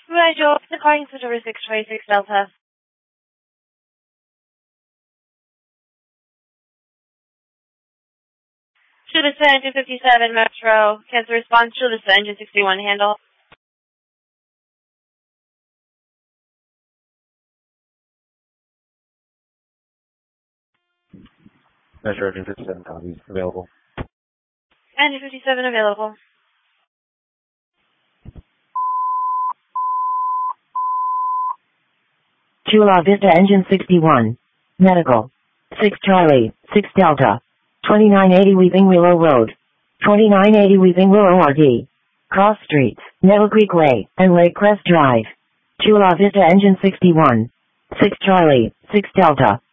Right, Joe. Declining switch over 626 Delta. Chulista engine 57 Metro. Cancel response. Chulista engine 61 handle. Metro engine 57 copies. Available. Engine 57 available. Chula Vista engine 61. Medical. 6 Charlie, 6 Delta. 2980 Weeping Willow Road. 2980 Weeping Willow RD. Cross Streets, Nettle Creek Way, and Lake Crest Drive. Chula Vista engine 61. 6 Charlie, 6 Delta.